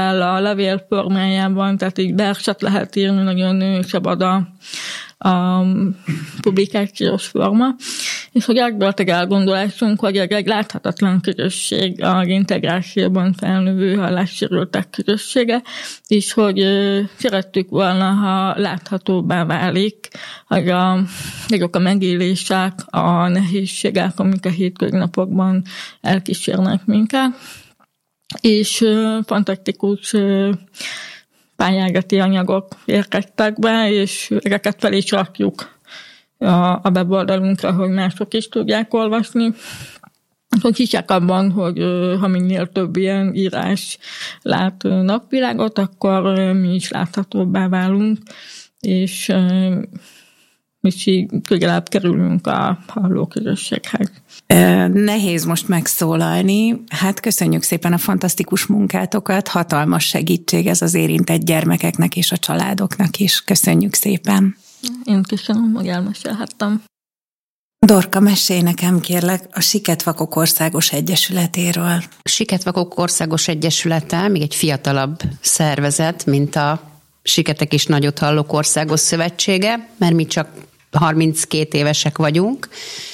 a levél formájában, tehát így verset lehet írni, nagyon szabad a publikációs forma, és hogy gyakorlatilag elgondolásunk, hogy egy láthatatlan közösség az integrációban felnövő hallássérültek közössége, és hogy szerettük volna, ha láthatóbbá válik, hogy azok a megélések, a nehézségek, amik a hétköznapokban elkísérnek minket, és fantasztikus pályázati anyagok érkeztek be, és ezeket fel is rakjuk a weboldalunkra, hogy mások is tudják olvasni. Hogy hiszek abban, hogy ha minél több ilyen írás lát napvilágot, akkor mi is láthatóbbá válunk, és mi is közelebb kerülünk a hallóközösséghez. Nehéz most megszólalni. Hát köszönjük szépen a fantasztikus munkátokat, hatalmas segítség ez az érintett gyermekeknek és a családoknak is. Köszönjük szépen. Én köszönöm, hogy elmesélhettem. Dorka, mesélj nekem kérlek a Siketvakok Országos Egyesületéről. A Siketvakok Országos Egyesülete még egy fiatalabb szervezet, mint a Siketek és Nagyothallók Országos Szövetsége, mert mi csak 32 évesek vagyunk.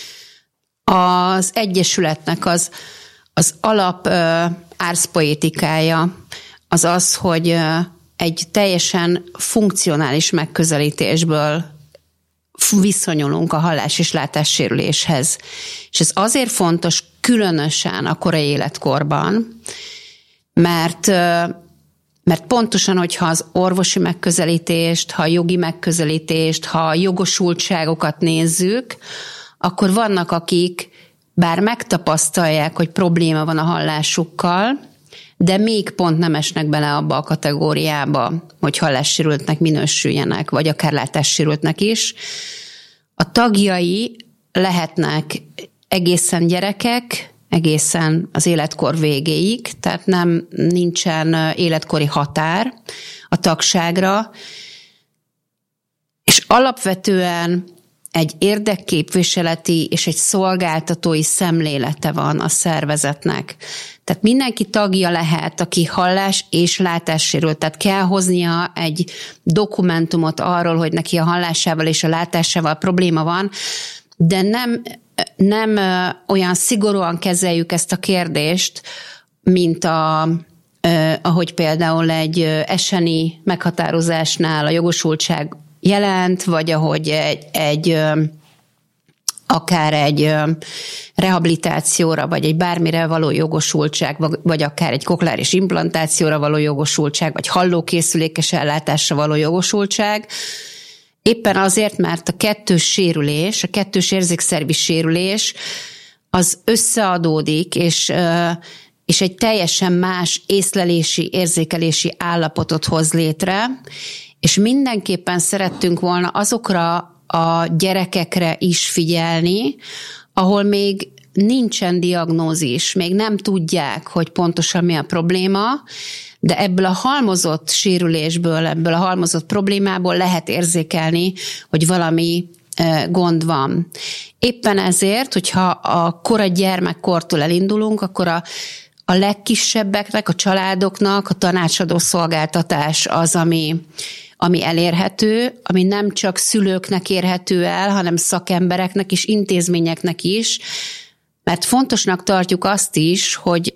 Az Egyesületnek az alap árszpoétikája az az, hogy egy teljesen funkcionális megközelítésből viszonyulunk a hallás- és látássérüléshez. És ez azért fontos, különösen a korai életkorban, mert pontosan, hogyha az orvosi megközelítést, ha a jogi megközelítést, ha a jogosultságokat nézzük, akkor vannak, akik bár megtapasztalják, hogy probléma van a hallásukkal, de még pont nem esnek bele abba a kategóriába, hogy hallássérültnek minősüljenek, vagy akár látássérültnek is. A tagjai lehetnek egészen gyerekek, egészen az életkor végéig, tehát nincsen életkori határ a tagságra, és alapvetően egy érdekképviseleti és egy szolgáltatói szemlélete van a szervezetnek. Tehát mindenki tagja lehet, aki hallás- és látássérült. Tehát kell hoznia egy dokumentumot arról, hogy neki a hallásával és a látásával probléma van, de nem olyan szigorúan kezeljük ezt a kérdést, mint ahogy például egy SNI meghatározásnál a jogosultság jelent, vagy ahogy akár egy rehabilitációra, vagy egy bármire való jogosultság, vagy akár egy kokleáris implantációra való jogosultság, vagy hallókészülékes ellátásra való jogosultság. Éppen azért, mert a kettős sérülés, a kettős érzékszervi sérülés az összeadódik, és egy teljesen más észlelési, érzékelési állapotot hoz létre, és mindenképpen szerettünk volna azokra a gyerekekre is figyelni, ahol még nincsen diagnózis, még nem tudják, hogy pontosan mi a probléma, de ebből a halmozott sérülésből, ebből a halmozott problémából lehet érzékelni, hogy valami gond van. Éppen ezért, hogyha a kora gyermekkortól elindulunk, akkor a legkisebbeknek, a családoknak a tanácsadó szolgáltatás az, ami elérhető, ami nem csak szülőknek érhető el, hanem szakembereknek és intézményeknek is, mert fontosnak tartjuk azt is, hogy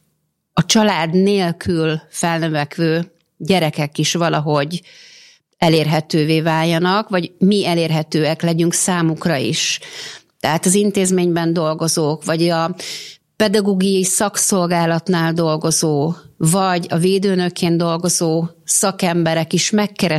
a család nélkül felnövekvő gyerekek is valahogy elérhetővé váljanak, vagy mi elérhetőek legyünk számukra is. Tehát az intézményben dolgozók, vagy a pedagógiai szakszolgálatnál dolgozó, vagy a védőnökként dolgozó szakemberek is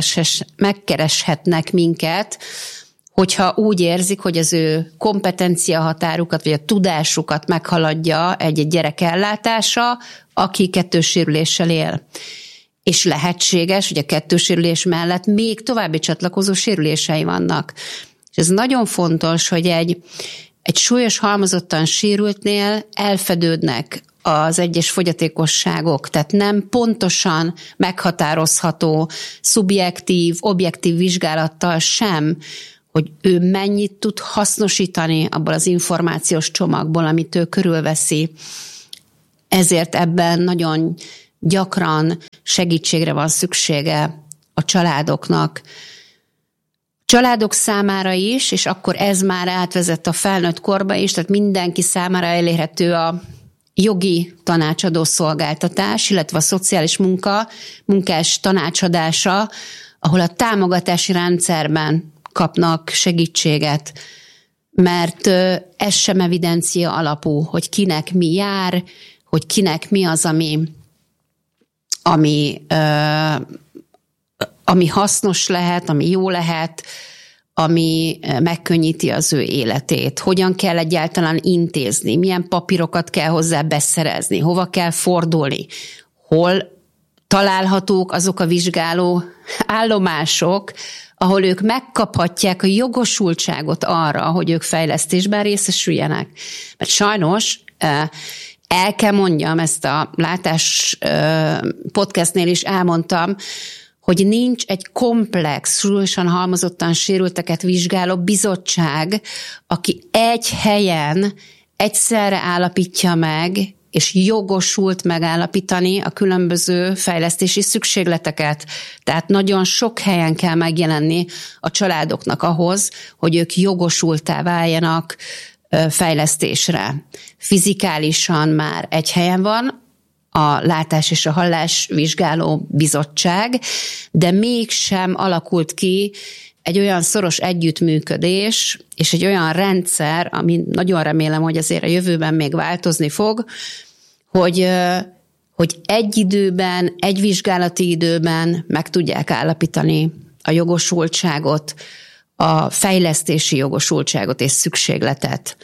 megkereshetnek minket, hogyha úgy érzik, hogy az ő kompetencia határukat, vagy a tudásukat meghaladja egy gyerek ellátása, aki kettős sérüléssel él. És lehetséges, hogy a kettős sérülés mellett még további csatlakozó sérülései vannak. És ez nagyon fontos, hogy egy súlyos halmozottan sérültnél elfedődnek az egyes fogyatékosságok, tehát nem pontosan meghatározható, szubjektív, objektív vizsgálattal sem, hogy ő mennyit tud hasznosítani abból az információs csomagból, amit ő körülveszi. Ezért ebben nagyon gyakran segítségre van szüksége a családoknak. Családok számára is, és akkor ez már átvezet a felnőtt korba is, tehát mindenki számára elérhető a jogi tanácsadó szolgáltatás, illetve a szociális munkás tanácsadása, ahol a támogatási rendszerben kapnak segítséget, mert ez sem evidencia alapú, hogy kinek mi jár, hogy kinek mi az, ami hasznos lehet, ami jó lehet, ami megkönnyíti az ő életét. Hogyan kell egyáltalán intézni, milyen papírokat kell hozzá beszerezni, hova kell fordulni, hol találhatók azok a vizsgáló állomások, ahol ők megkaphatják a jogosultságot arra, hogy ők fejlesztésben részesüljenek. Mert sajnos el kell mondjam, ezt a Látás podcastnél is elmondtam, hogy nincs egy komplex, súlyosan halmozottan sérülteket vizsgáló bizottság, aki egy helyen egyszerre állapítja meg, és jogosult megállapítani a különböző fejlesztési szükségleteket. Tehát nagyon sok helyen kell megjelenni a családoknak ahhoz, hogy ők jogosultá váljanak fejlesztésre. Fizikálisan már egy helyen van a Látás és a Hallás Vizsgáló Bizottság, de mégsem alakult ki egy olyan szoros együttműködés, és egy olyan rendszer, ami nagyon remélem, hogy azért a jövőben még változni fog, hogy egy időben, egy vizsgálati időben meg tudják állapítani a jogosultságot, a fejlesztési jogosultságot és szükségletet.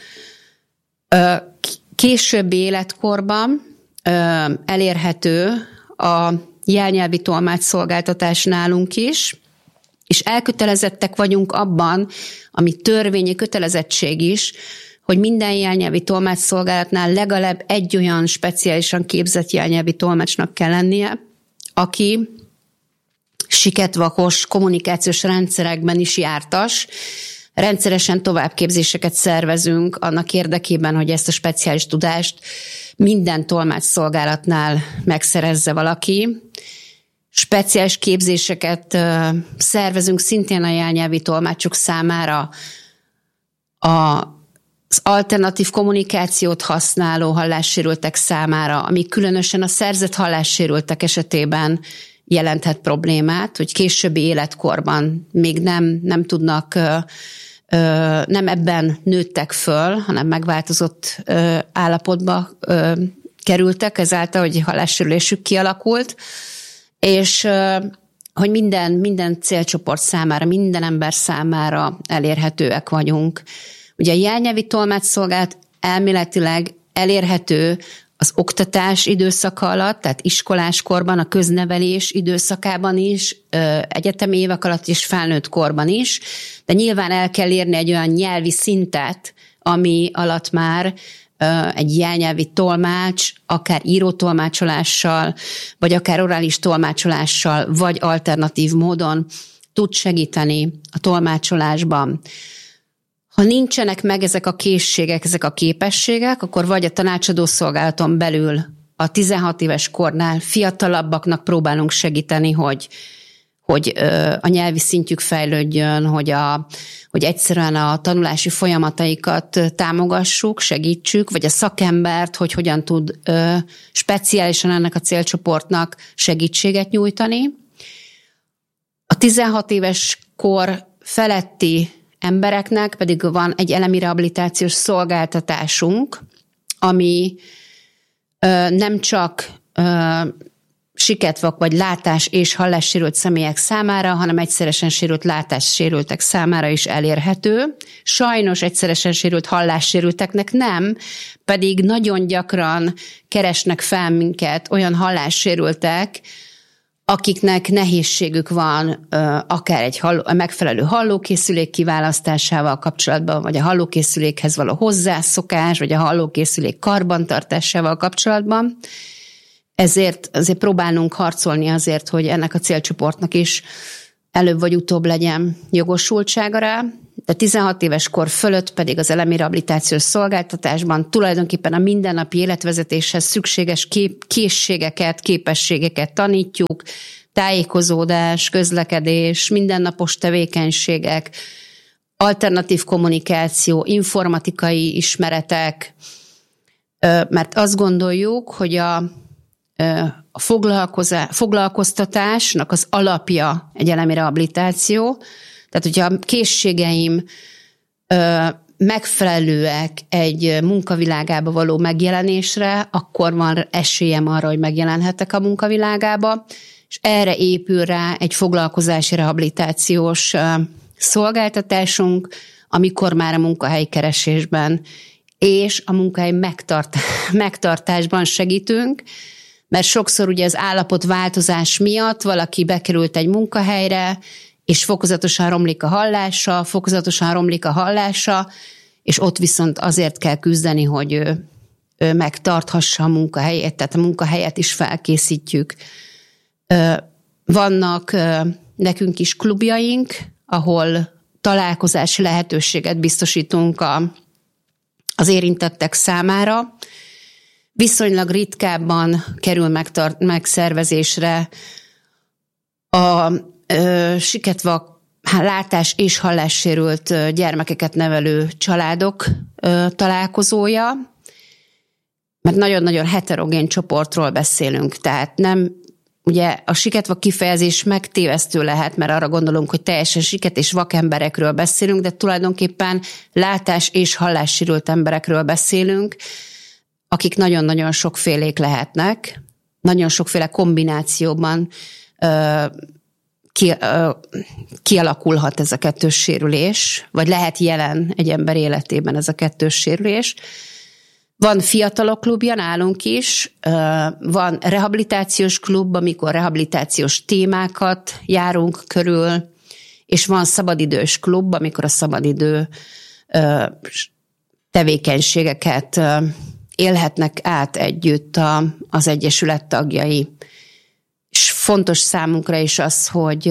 Későbbi életkorban elérhető a jelnyelvi tolmácsszolgáltatás nálunk is, és elkötelezettek vagyunk abban, ami törvényi kötelezettség is, hogy minden jelnyelvi tolmácsszolgálatnál legalább egy olyan speciálisan képzett jelnyelvi tolmácsnak kell lennie, aki siketvakos kommunikációs rendszerekben is jártas. Rendszeresen továbbképzéseket szervezünk annak érdekében, hogy ezt a speciális tudást minden tolmácsszolgálatnál megszerezze valaki. Speciális képzéseket szervezünk szintén a jelnyelvi tolmácsok számára az alternatív kommunikációt használó hallássérültek számára, ami különösen a szerzett hallássérültek esetében jelenthet problémát, hogy későbbi életkorban még nem tudnak, nem ebben nőttek föl, hanem megváltozott állapotba kerültek, ezáltal, hogy hallássérülésük kialakult, és hogy minden célcsoport számára, minden ember számára elérhetőek vagyunk. Ugye a jelnyelvi tolmácsszolgálat elméletileg elérhető az oktatás időszaka alatt, tehát iskoláskorban, a köznevelés időszakában is, egyetemi évek alatt és felnőtt korban is, de nyilván el kell érni egy olyan nyelvi szintet, ami alatt már egy jelnyelvi tolmács, akár írótolmácsolással, vagy akár orális tolmácsolással, vagy alternatív módon tud segíteni a tolmácsolásban. Ha nincsenek meg ezek a készségek, ezek a képességek, akkor vagy a tanácsadó szolgálaton belül a 16 éves kornál fiatalabbaknak próbálunk segíteni, hogy a nyelvi szintjük fejlődjön, hogy egyszerűen a tanulási folyamataikat támogassuk, segítsük, vagy a szakembert, hogy hogyan tud speciálisan ennek a célcsoportnak segítséget nyújtani. A 16 éves kor feletti embereknek pedig van egy elemi rehabilitációs szolgáltatásunk, ami nem csak siketvak vagy látás- és hallássérült személyek számára, hanem egyszeresen sérült látássérültek számára is elérhető. Sajnos egyszeresen sérült hallássérülteknek nem, pedig nagyon gyakran keresnek fel minket olyan hallássérültek, akiknek nehézségük van akár a megfelelő hallókészülék kiválasztásával kapcsolatban, vagy a hallókészülékhez való hozzászokás, vagy a hallókészülék karbantartásával kapcsolatban. Ezért azért próbálnunk harcolni azért, hogy ennek a célcsoportnak is előbb vagy utóbb legyen jogosultsága rá, de 16 éves kor fölött pedig az elemi rehabilitációs szolgáltatásban tulajdonképpen a mindennapi életvezetéshez szükséges készségeket, képességeket tanítjuk, tájékozódás, közlekedés, mindennapos tevékenységek, alternatív kommunikáció, informatikai ismeretek, mert azt gondoljuk, hogy a foglalkoztatásnak az alapja egy elemi rehabilitáció, tehát hogyha a készségeim megfelelőek egy munkavilágába való megjelenésre, akkor van esélyem arra, hogy megjelenhetek a munkavilágába, és erre épül rá egy foglalkozási rehabilitációs szolgáltatásunk, amikor már a munkahelyi keresésben és a munkahely megtartásban segítünk, mert sokszor ugye az állapotváltozás miatt valaki bekerült egy munkahelyre, és fokozatosan romlik a hallása, és ott viszont azért kell küzdeni, hogy ő megtarthassa a munkahelyét, tehát a munkahelyet is felkészítjük. Vannak nekünk is klubjaink, ahol találkozási lehetőséget biztosítunk az érintettek számára. Viszonylag ritkábban kerül megszervezésre a siketva látás- és hallássérült gyermekeket nevelő családok találkozója, mert nagyon-nagyon heterogén csoportról beszélünk, tehát nem, ugye a siketva kifejezés megtévesztő lehet, mert arra gondolunk, hogy teljesen siket és vak emberekről beszélünk, de tulajdonképpen látás- és hallássérült emberekről beszélünk, akik nagyon-nagyon sokfélék lehetnek, nagyon sokféle kombinációban kialakulhat ez a kettős sérülés, vagy lehet jelen egy ember életében ez a kettős sérülés. Van fiatalok klubja nálunk is, van rehabilitációs klub, amikor rehabilitációs témákat járunk körül, és van szabadidős klub, amikor a szabadidő tevékenységeket élhetnek át együtt az egyesület tagjai. És fontos számunkra is az, hogy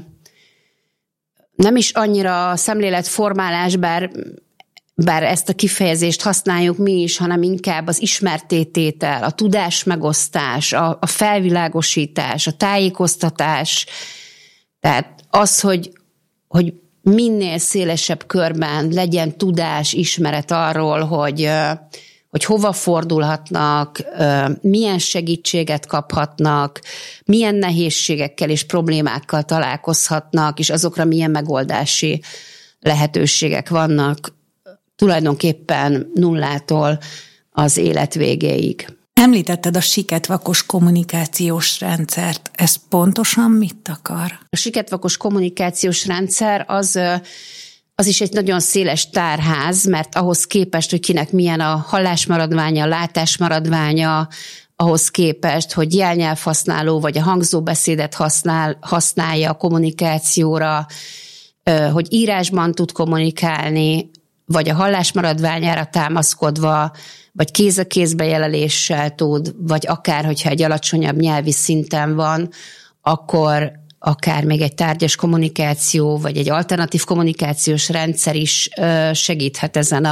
nem is annyira a szemléletformálás, bár ezt a kifejezést használjuk mi is, hanem inkább az ismerttététel, a tudásmegosztás, a felvilágosítás, a tájékoztatás. Tehát az, hogy minél szélesebb körben legyen tudás, ismeret arról, hogy hova fordulhatnak, milyen segítséget kaphatnak, milyen nehézségekkel és problémákkal találkozhatnak, és azokra milyen megoldási lehetőségek vannak tulajdonképpen nullától az élet végéig. Említetted a siketvakos kommunikációs rendszert. Ez pontosan mit akar? A siketvakos kommunikációs rendszer az is egy nagyon széles tárház, mert ahhoz képest, hogy kinek milyen a hallásmaradványa, a látásmaradványa, ahhoz képest, hogy jelnyelvhasználó vagy a hangzóbeszédet használja a kommunikációra, hogy írásban tud kommunikálni, vagy a hallásmaradványára támaszkodva, vagy kéz-a-kézbe jeleléssel tud, vagy akár, hogyha egy alacsonyabb nyelvi szinten van, akkor akár még egy tárgyas kommunikáció, vagy egy alternatív kommunikációs rendszer is segíthet ezen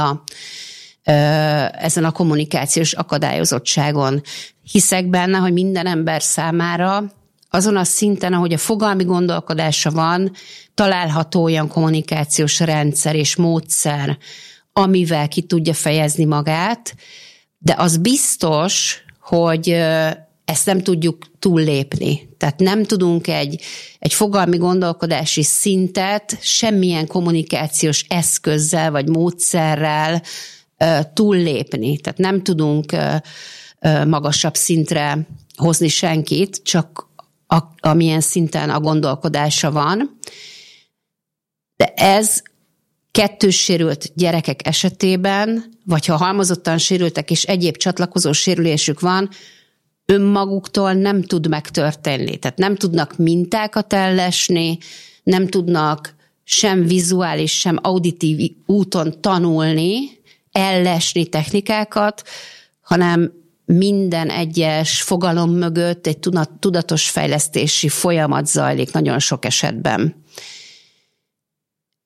a kommunikációs akadályozottságon. Hiszek benne, hogy minden ember számára azon a szinten, ahogy a fogalmi gondolkodása van, található olyan kommunikációs rendszer és módszer, amivel ki tudja fejezni magát, de az biztos, hogy ezt nem tudjuk túllépni. Tehát nem tudunk egy fogalmi gondolkodási szintet semmilyen kommunikációs eszközzel vagy módszerrel túllépni. Tehát nem tudunk magasabb szintre hozni senkit, csak amilyen szinten a gondolkodása van. De ez kettős sérült gyerekek esetében, vagy ha halmozottan sérültek és egyéb csatlakozó sérülésük van, önmaguktól nem tud megtörténni. Tehát nem tudnak mintákat ellesni, nem tudnak sem vizuális, sem auditív úton tanulni, ellesni technikákat, hanem minden egyes fogalom mögött egy tudatos fejlesztési folyamat zajlik nagyon sok esetben.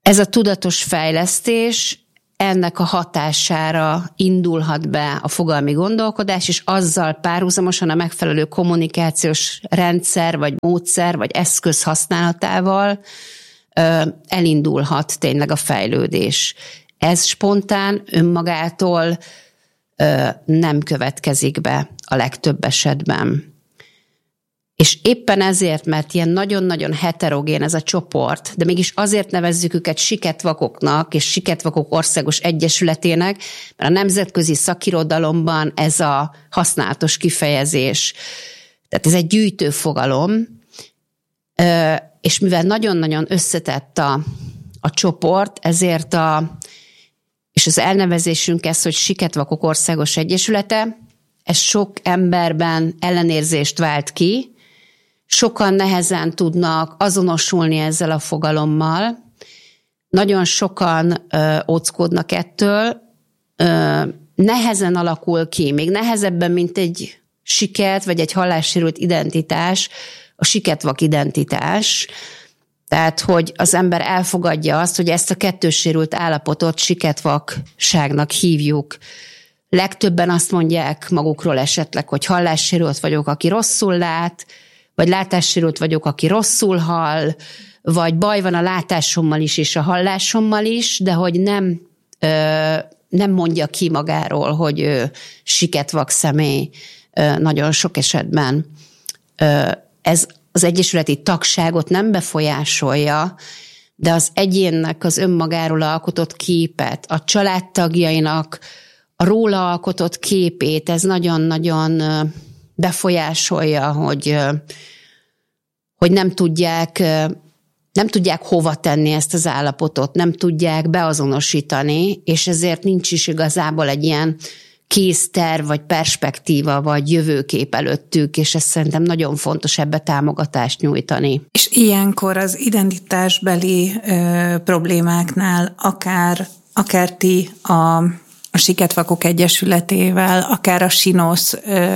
Ez a tudatos fejlesztés, ennek a hatására indulhat be a fogalmi gondolkodás, és azzal párhuzamosan a megfelelő kommunikációs rendszer, vagy módszer, vagy eszköz használatával elindulhat tényleg a fejlődés. Ez spontán, önmagától nem következik be a legtöbb esetben. És éppen ezért, mert ilyen nagyon-nagyon heterogén ez a csoport, de mégis azért nevezzük őket Siketvakoknak és Siketvakok Országos Egyesületének, mert a nemzetközi szakirodalomban ez a használatos kifejezés. Tehát ez egy gyűjtő fogalom, és mivel nagyon-nagyon összetett a csoport, ezért és az elnevezésünk ez, hogy Siketvakok Országos Egyesülete, ez sok emberben ellenérzést vált ki, sokan nehezen tudnak azonosulni ezzel a fogalommal, nagyon sokan óckodnak ettől, nehezen alakul ki, még nehezebben, mint egy siket, vagy egy hallássérült identitás, a siketvak identitás. Tehát, hogy az ember elfogadja azt, hogy ezt a kettőssérült állapotot siketvakságnak hívjuk. Legtöbben azt mondják magukról esetleg, hogy hallássérült vagyok, aki rosszul lát, vagy látássérült vagyok, aki rosszul hall, vagy baj van a látásommal is, és a hallásommal is, de hogy nem mondja ki magáról, hogy ő siketvak személy nagyon sok esetben. Ez az egyesületi tagságot nem befolyásolja, de az egyénnek az önmagáról alkotott képet, a családtagjainak a róla alkotott képét, ez nagyon-nagyon befolyásolja, hogy nem tudják hova tenni ezt az állapotot, nem tudják beazonosítani, és ezért nincs is igazából egy ilyen készterv, vagy perspektíva, vagy jövőkép előttük, és ez szerintem nagyon fontos ebbe támogatást nyújtani. És ilyenkor az identitásbeli problémáknál akár ti a Siketvakok Egyesületével, akár a SINOSZ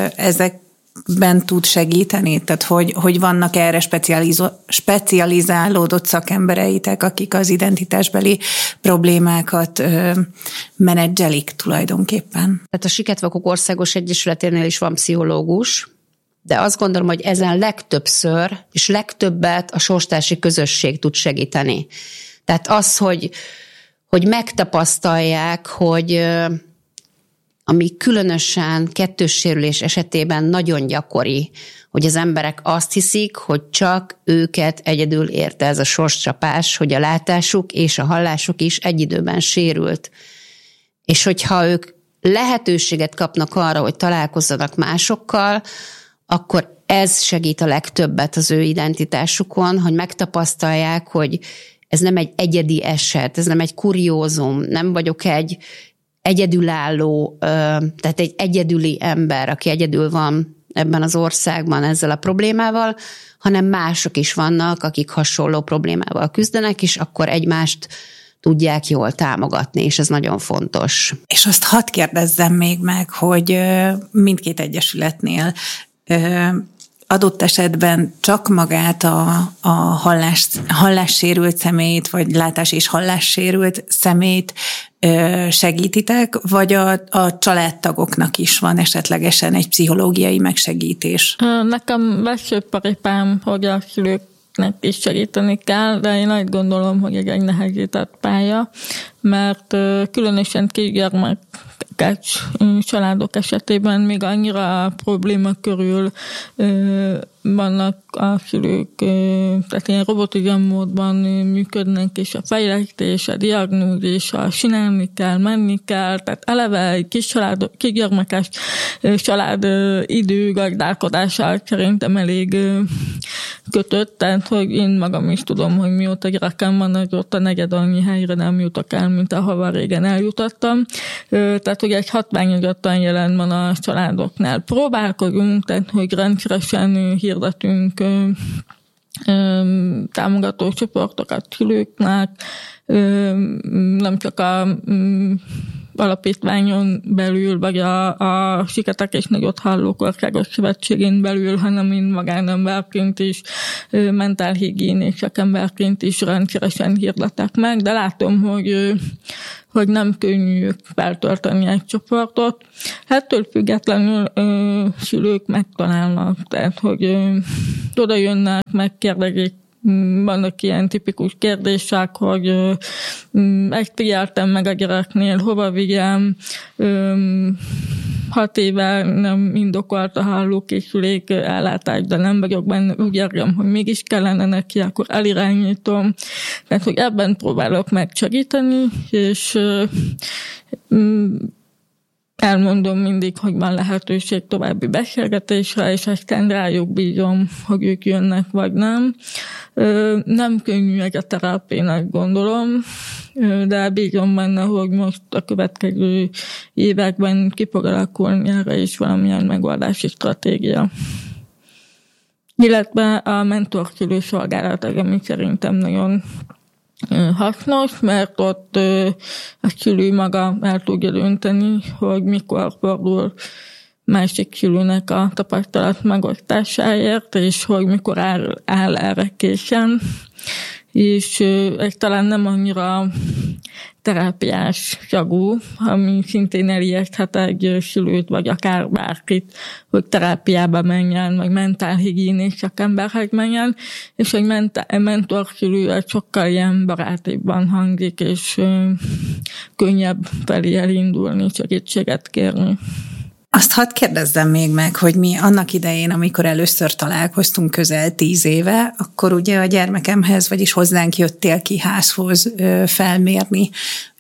ezekben tud segíteni? Tehát, hogy vannak erre specializálódott szakembereitek, akik az identitásbeli problémákat menedzselik tulajdonképpen? Tehát a Siketvakok Országos Egyesületénél is van pszichológus, de azt gondolom, hogy ezen legtöbbször és legtöbbet a sorstársi közösség tud segíteni. Tehát az, hogy megtapasztalják, hogy ami különösen kettőssérülés esetében nagyon gyakori, hogy az emberek azt hiszik, hogy csak őket egyedül érte ez a sorscsapás, hogy a látásuk és a hallásuk is egy időben sérült. És hogyha ők lehetőséget kapnak arra, hogy találkozzanak másokkal, akkor ez segít a legtöbbet az ő identitásukon, hogy megtapasztalják, hogy ez nem egy egyedi eset, ez nem egy kuriózum, nem vagyok egy egyedülálló, tehát egy egyedüli ember, aki egyedül van ebben az országban ezzel a problémával, hanem mások is vannak, akik hasonló problémával küzdenek, és akkor egymást tudják jól támogatni, és ez nagyon fontos. És azt hadd kérdezzem még meg, hogy mindkét egyesületnél adott esetben csak magát a hallássérült személyt, vagy látás- és hallássérült személyt segítitek, vagy a családtagoknak is van esetlegesen egy pszichológiai megsegítés? Nekem veszőparipám, hogy a szülőknek is segíteni kell, de én azt gondolom, hogy egy nehezített pálya, mert különösen kisgyermek családok esetében még annyira a probléma körül vannak a szülők, tehát ilyen robotizm módban működnek, és a fejlesztés, a diagnózis, a csinálni kell, menni kell, tehát eleve egy kisgyermekes család időgazdálkodással szerintem elég kötött, tehát hogy én magam is tudom, hogy mióta gyerekem van, azóta negyed annyi helyre nem jutok el, mint ahova régen eljutottam. Tehát, hogy egy hatványozottan jelen van a családoknál. Próbálkozunk, tehát, hogy rendszeresen hirdetünk támogató csoportokat szülőknek, nem csak a alapítványon belül, vagy a Siketek és Nagyot Hallók Országos Szövetségén belül, hanem én magánemberként is, mentálhigiénés szakemberként is rendszeresen hirdetek meg, de látom, hogy nem könnyű feltölteni egy csoportot. Ettől függetlenül szülők megtalálnak, tehát hogy oda jönnek, megkérdezik, vannak ilyen tipikus kérdések, hogy ezt figyeltem meg a gyereknél, hova vigyem, 6 éve nem indokolt a hallókészülék ellátás, de nem vagyok benne, úgy érzem, hogy mégis kellene neki, akkor elirányítom. Tehát, hogy ebben próbálok megsegíteni, és elmondom mindig, hogy van lehetőség további beszélgetésre, és aztán rájuk bízom, hogy ők jönnek, vagy nem. Nem könnyű egy a terápiának, gondolom, de bízom benne, hogy most a következő években ki fog alakulni erre is valamilyen megoldási stratégia. Illetve a mentorszülő szolgálat, ami szerintem nagyon hasznos, mert ott a szülő maga el tudja dönteni, hogy mikor fordul másik szülőnek a tapasztalat megosztásáért, és hogy mikor áll erre készen. És ez talán nem annyira terápiás szagú, ami szintén elijeszthet egy szülőt, vagy akár bárkit, hogy terápiába menjen, vagy mentálhigiénés szakemberhez menjen, és egy mentorszülő egy sokkal ilyen barátibban hangzik, és könnyebb felé elindulni, segítséget kérni. Azt hadd kérdezzem még meg, hogy mi annak idején, amikor először találkoztunk közel 10 éve, akkor ugye a gyermekemhez, vagyis hozzánk jöttél ki házhoz felmérni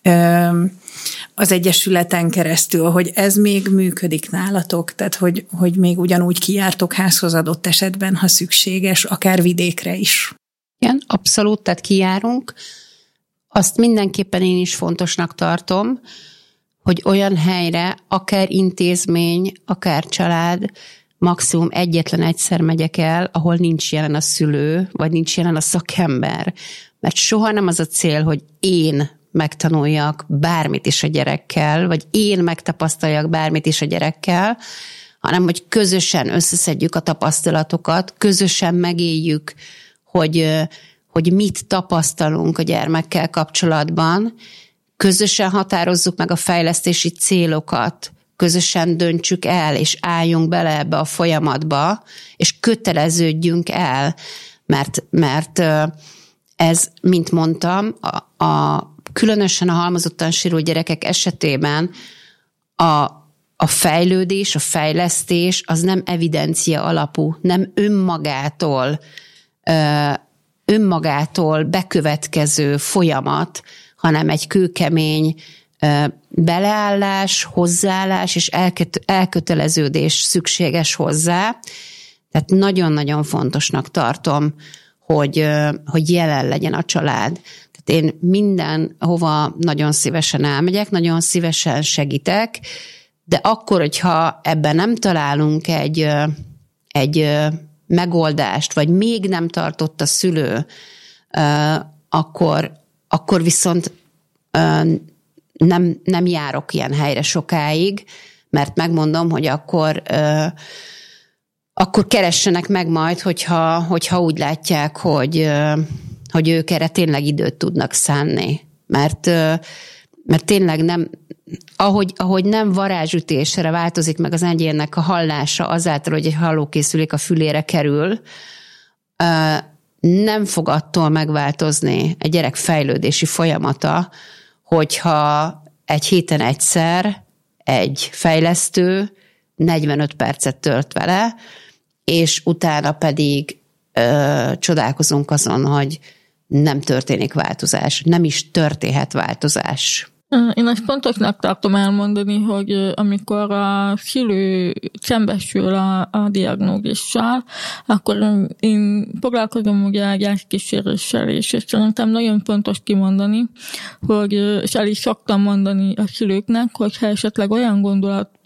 az egyesületen keresztül, hogy ez még működik nálatok, tehát hogy még ugyanúgy kijártok házhoz adott esetben, ha szükséges, akár vidékre is. Igen, abszolút, tehát kijárunk. Azt mindenképpen én is fontosnak tartom, hogy olyan helyre, akár intézmény, akár család, maximum egyetlen egyszer megyek el, ahol nincs jelen a szülő, vagy nincs jelen a szakember. Mert soha nem az a cél, hogy én megtanuljak bármit is a gyerekkel, vagy én megtapasztaljak bármit is a gyerekkel, hanem hogy közösen összeszedjük a tapasztalatokat, közösen megéljük, hogy mit tapasztalunk a gyermekkel kapcsolatban, közösen határozzuk meg a fejlesztési célokat, közösen döntsük el, és álljunk bele ebbe a folyamatba, és köteleződjünk el, mert ez, mint mondtam, különösen a halmozottan sérült gyerekek esetében a fejlődés, a fejlesztés az nem evidencia alapú, nem önmagától bekövetkező folyamat, hanem egy kőkemény beleállás, hozzáállás és elköteleződés szükséges hozzá. Tehát nagyon-nagyon fontosnak tartom, hogy jelen legyen a család. Tehát én mindenhova nagyon szívesen elmegyek, nagyon szívesen segítek, de akkor, hogyha ebben nem találunk egy megoldást, vagy még nem tartott a szülő, akkor viszont nem járok ilyen helyre sokáig, mert megmondom, hogy akkor keressenek meg majd, hogyha úgy látják, hogy ők erre tényleg időt tudnak szánni. Mert tényleg nem, ahogy nem varázsütésre változik meg az egyénnek a hallása azáltal, hogy egy hallókészülék a fülére kerül, nem fog attól megváltozni egy gyerek fejlődési folyamata, hogyha egy héten egyszer egy fejlesztő 45 percet tölt vele, és utána pedig csodálkozunk azon, hogy nem történik változás, nem is történhet változás. Én ezt fontosnak tartom elmondani, hogy amikor a szülő szembesül a diagnózissal, akkor én foglalkozom ugye a gyászkíséréssel is, és szerintem nagyon fontos kimondani, hogy, és el is szoktam mondani a szülőknek, hogyha esetleg olyan gondolat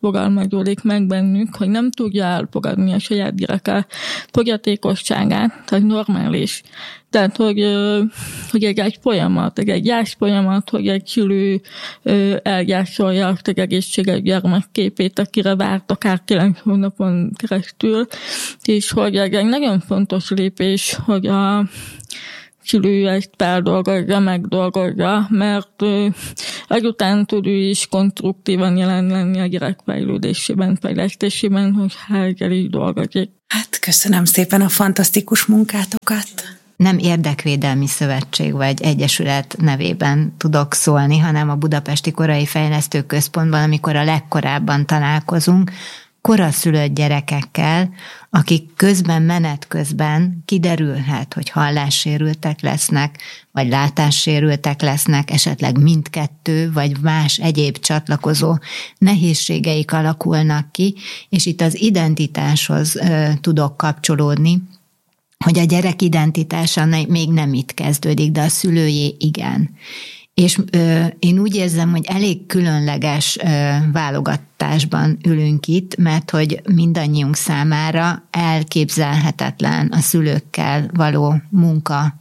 fogalmazódik meg bennük, hogy nem tudja elfogadni a saját gyereke fogyatékosságát, tehát normális. Tehát, hogy egy folyamat, egy gyász folyamat, hogy egy szülő elgyászolja azt az egészséges gyermekképét, akire várt akár 9 hónapon keresztül, és hogy egy nagyon fontos lépés, hogy a szülő ezt feldolgozza, megdolgozza, mert azután tud ő is konstruktívan jelen lenni a gyerek fejlődésében, fejlesztésében, hogy ezzel is dolgozik. Hát köszönöm szépen a fantasztikus munkátokat! Nem érdekvédelmi szövetség vagy egyesület nevében tudok szólni, hanem a Budapesti Korai Fejlesztő Központban, amikor a legkorábban találkozunk, koraszülött gyerekekkel, akik menet közben kiderülhet, hogy hallássérültek lesznek, vagy látássérültek lesznek, esetleg mindkettő, vagy más egyéb csatlakozó nehézségeik alakulnak ki, és itt az identitáshoz tudok kapcsolódni, hogy a gyerek identitása még nem itt kezdődik, de a szülőjé igen. És én úgy érzem, hogy elég különleges válogatásban ülünk itt, mert hogy mindannyiunk számára elképzelhetetlen a szülőkkel való munka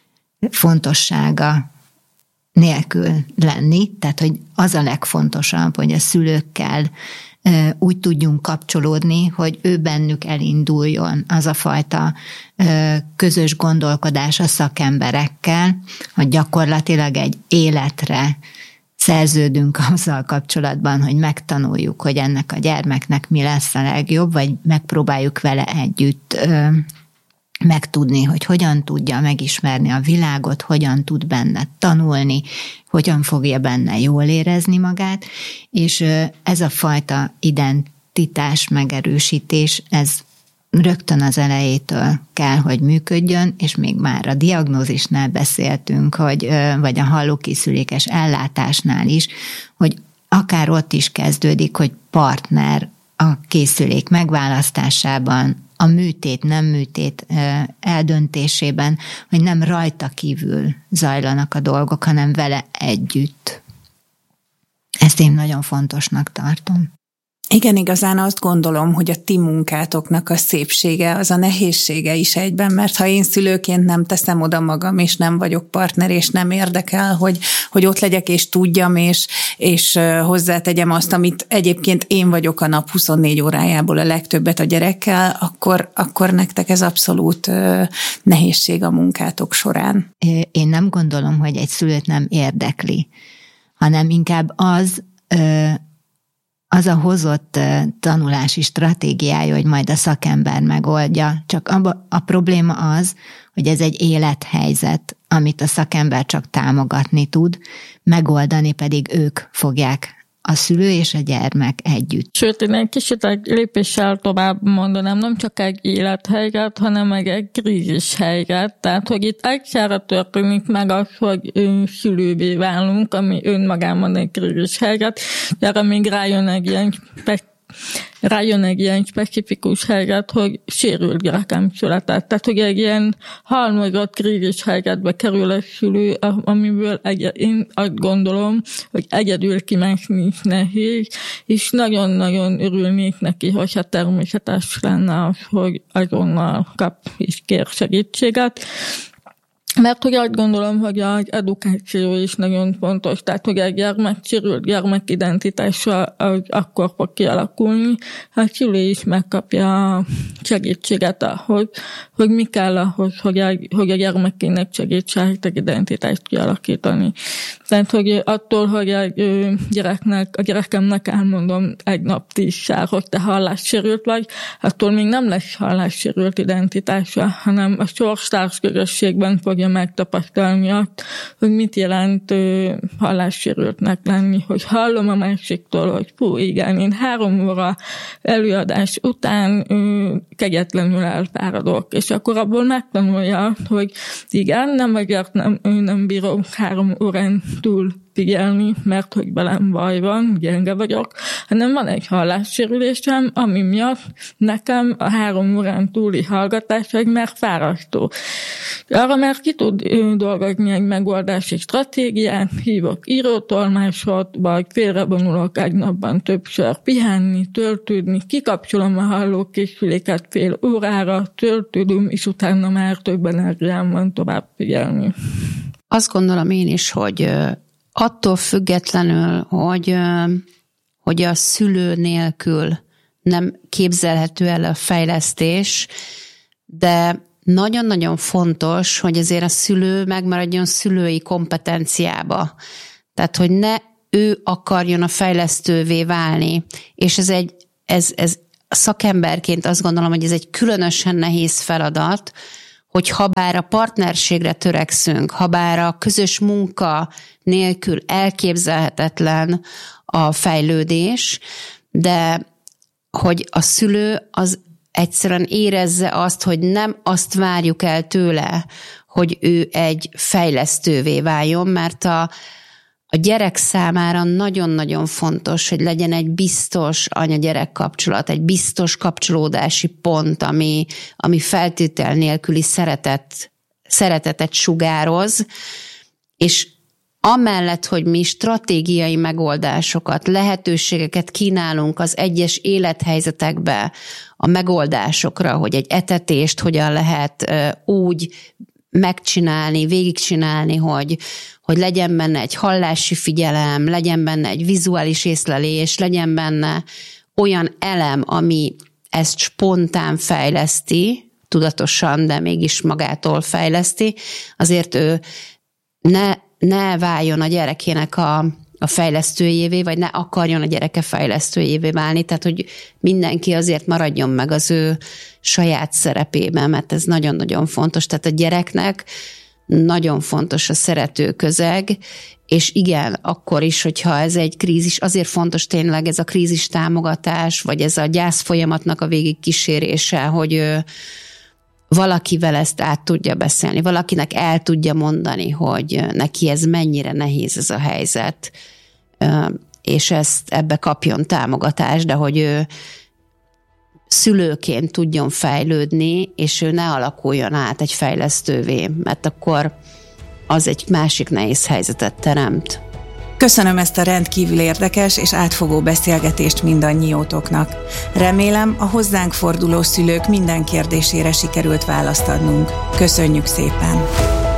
fontossága nélkül lenni. Tehát, hogy az a legfontosabb, hogy a szülőkkel úgy tudjunk kapcsolódni, hogy ő bennük elinduljon az a fajta közös gondolkodás a szakemberekkel, hogy gyakorlatilag egy életre szerződünk azzal kapcsolatban, hogy megtanuljuk, hogy ennek a gyermeknek mi lesz a legjobb, vagy megpróbáljuk vele együtt megtudni, hogy hogyan tudja megismerni a világot, hogyan tud benne tanulni, hogyan fogja benne jól érezni magát, és ez a fajta identitás megerősítés, ez rögtön az elejétől kell, hogy működjön, és még már a diagnózisnál beszéltünk, vagy a hallókészülékes ellátásnál is, hogy akár ott is kezdődik, hogy partner a készülék megválasztásában, a műtét, nem műtét eldöntésében, hogy nem rajta kívül zajlanak a dolgok, hanem vele együtt. Ezt én nagyon fontosnak tartom. Igen, igazán azt gondolom, hogy a ti munkátoknak a szépsége, az a nehézsége is egyben, mert ha én szülőként nem teszem oda magam, és nem vagyok partner, és nem érdekel, hogy ott legyek, és tudjam, és hozzátegyem azt, amit egyébként én vagyok a nap 24 órájából a legtöbbet a gyerekkel, akkor nektek ez abszolút nehézség a munkátok során. Én nem gondolom, hogy egy szülőt nem érdekli, hanem inkább az a hozott tanulási stratégiája, hogy majd a szakember megoldja. Csak a probléma az, hogy ez egy élethelyzet, amit a szakember csak támogatni tud, megoldani pedig ők fogják, a szülő és a gyermek együtt. Sőt, én egy kicsit egy lépéssel tovább mondanám, nem csak egy élethelyzet, hanem meg egy krízis helyzet. Tehát, hogy itt egyszerre történik meg az, hogy szülővé válunk, ami önmagában egy krízis helyzet, de erre még rájön egy ilyen specifikus helyzet, hogy sérült gyerekem született. Tehát, hogy egy ilyen halmozott krízis helyzetbe kerül a szülő, amiből én azt gondolom, hogy egyedül kimászni is nehéz, és nagyon-nagyon örülnék neki, hogyha természetes lenne az, hogy azonnal kap és kér segítséget. Mert hogy azt gondolom, hogy az edukáció is nagyon fontos, tehát hogy egy sérült gyermek identitása akkor fog kialakulni, ha a szülő is megkapja a segítséget ahhoz, hogy mi kell ahhoz, hogy a gyermekének segítséget egy identitást kialakítani. Tehát, hogy attól, hogy a gyerekemnek elmondom egy nap 10-szer, hogy te hallássérült vagy, attól még nem lesz hallássérült identitása, hanem a sorstárs közösségben fogja megtapasztalni azt, hogy mit jelent hallássérültnek lenni, hogy hallom a másiktól, hogy fú, igen, én 3 óra előadás után kegyetlenül elfáradok, és akkor abból megtanulja, hogy igen, nem azért nem bírok 3 órán túl figyelni, mert hogy velem baj van, gyenge vagyok, hanem van egy hallássérülésem, ami miatt nekem a 3 órán túli hallgatás egy megfárasztó. Arra már ki tud dolgozni egy megoldási stratégiát, hívok írótolmásot, vagy félrevonulok egy napban többször pihenni, töltődni, kikapcsolom a hallókészüléket fél órára, töltődöm, és utána már több energiám van tovább figyelni. Azt gondolom én is, hogy attól függetlenül, hogy a szülő nélkül nem képzelhető el a fejlesztés, de nagyon-nagyon fontos, hogy azért a szülő megmaradjon szülői kompetenciába. Tehát, hogy ne ő akarjon a fejlesztővé válni. És ez szakemberként azt gondolom, hogy ez egy különösen nehéz feladat, hogy habár a partnerségre törekszünk, habár a közös munka nélkül elképzelhetetlen a fejlődés, de hogy a szülő az egyszerűen érezze azt, hogy nem azt várjuk el tőle, hogy ő egy fejlesztővé váljon, mert a gyerek számára nagyon-nagyon fontos, hogy legyen egy biztos anya-gyerek kapcsolat, egy biztos kapcsolódási pont, ami feltétel nélküli szeretetet sugároz, és amellett, hogy mi stratégiai megoldásokat, lehetőségeket kínálunk az egyes élethelyzetekbe a megoldásokra, hogy egy etetést hogyan lehet úgy megcsinálni, végigcsinálni, hogy legyen benne egy hallási figyelem, legyen benne egy vizuális észlelés, legyen benne olyan elem, ami ezt spontán fejleszti, tudatosan, de mégis magától fejleszti, azért ő ne váljon a gyerekének a fejlesztőjévé, vagy ne akarjon a gyereke fejlesztőjévé válni, tehát hogy mindenki azért maradjon meg az ő saját szerepében, mert ez nagyon-nagyon fontos. Tehát a gyereknek nagyon fontos a szerető közeg, és igen, akkor is, hogyha ez egy krízis, azért fontos tényleg ez a krízis támogatás, vagy ez a gyász folyamatnak a végigkísérése, hogy valakivel ezt át tudja beszélni, valakinek el tudja mondani, hogy neki ez mennyire nehéz ez a helyzet, és ebbe kapjon támogatást, de hogy ő szülőként tudjon fejlődni, és ő ne alakuljon át egy fejlesztővé, mert akkor az egy másik nehéz helyzetet teremt. Köszönöm ezt a rendkívül érdekes és átfogó beszélgetést mindannyiótoknak. Remélem, a hozzánk forduló szülők minden kérdésére sikerült választ adnunk. Köszönjük szépen!